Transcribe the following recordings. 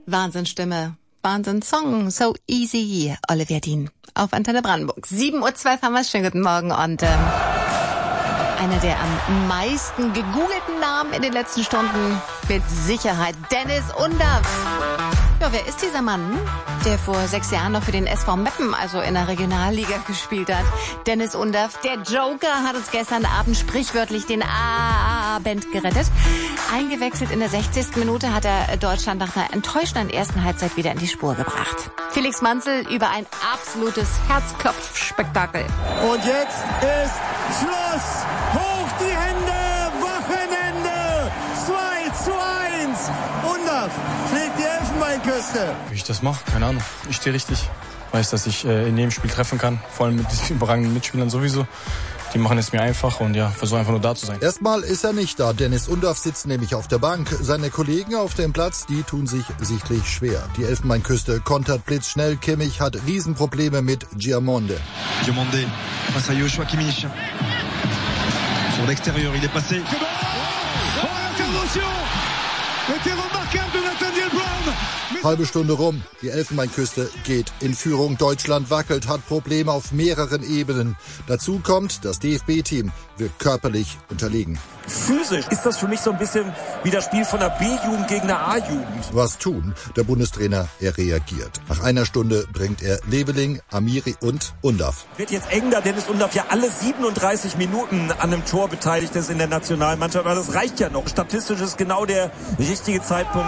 Wahnsinnsstimme, Wahnsinnssong, So Easy, Oliver Dien auf Antenne Brandenburg. 7:12 Uhr haben wir es. Schönen guten Morgen und einer der am meisten gegoogelten Namen in den letzten Stunden mit Sicherheit Dennis Undaff. Ja, wer ist dieser Mann, der vor 6 Jahren noch für den SV Meppen, also in der Regionalliga, gespielt hat? Dennis Undaff, der Joker, hat uns gestern Abend sprichwörtlich den Abend gerettet. Eingewechselt in der 60. Minute hat er Deutschland nach einer enttäuschenden ersten Halbzeit wieder in die Spur gebracht. Felix Manzel über ein absolutes Herzklopfspektakel. Und jetzt ist Schluss. Hoch die Hände, Wochenende. 2:1. Undaff schlägt die Elfenbeinküste. Wie ich das mache, keine Ahnung. Ich stehe richtig. Ich weiß, dass ich in jedem Spiel treffen kann. Vor allem mit diesen überragenden Mitspielern sowieso. Die machen es mir einfach und ja, versuche einfach nur da zu sein. Erstmal ist er nicht da. Dennis Undaff sitzt nämlich auf der Bank. Seine Kollegen auf dem Platz, die tun sich sichtlich schwer. Die Elfenbeinküste kontert blitzschnell. Kimmich hat Riesenprobleme mit Giamonde. Giamonde face à Joshua Kimmich. Sur l'extérieur, il est passé. Oh, Intervention! C'était remarquable de Nathaniel Brown. Halbe Stunde rum. Die Elfenbeinküste geht in Führung. Deutschland wackelt, hat Probleme auf mehreren Ebenen. Dazu kommt, das DFB-Team wird körperlich unterlegen. Physisch ist das für mich so ein bisschen wie das Spiel von der B-Jugend gegen der A-Jugend. Was tun? Der Bundestrainer, er reagiert. Nach einer Stunde bringt er Leveling, Amiri und Undaff. Wird jetzt eng, da Dennis Undaff ja alle 37 Minuten an einem Tor beteiligt ist in der Nationalmannschaft. Aber das reicht ja noch. Statistisch ist genau der richtige Zeitpunkt.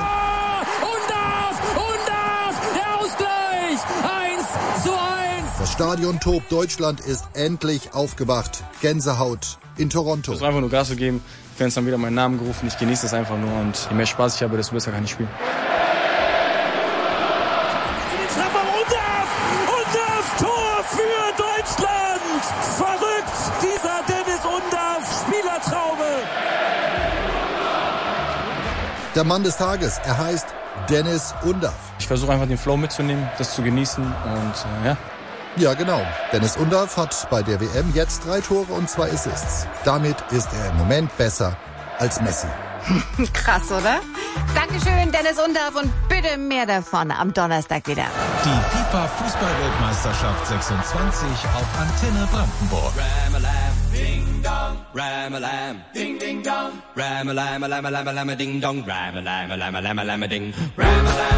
Das Stadion tobt. Deutschland ist endlich aufgewacht. Gänsehaut in Toronto. Ich versuche einfach nur Gas zu geben. Fans haben wieder meinen Namen gerufen. Ich genieße das einfach nur. Und je mehr Spaß ich habe, desto besser kann ich spielen. Undaff, Tor für Deutschland! Verrückt, dieser Dennis Undaff, Spielertraube! Der Mann des Tages, er heißt Dennis Undaff. Ich versuche einfach den Flow mitzunehmen, das zu genießen und ja. Ja, genau. Dennis Undaff hat bei der WM jetzt 3 Tore und 2 Assists. Damit ist er im Moment besser als Messi. Krass, oder? Dankeschön, Dennis Undaff, und bitte mehr davon am Donnerstag wieder. Die FIFA-Fußball-Weltmeisterschaft 26 auf Antenne Brandenburg. Ram-a-lam, ding-dong, ram-a-lam, ding-ding-dong, ram-a-lam-a-lam-a-lam-a-ding-dong, ram-a-lam-a-lam-a-lam-a-ding, ram-a-lam.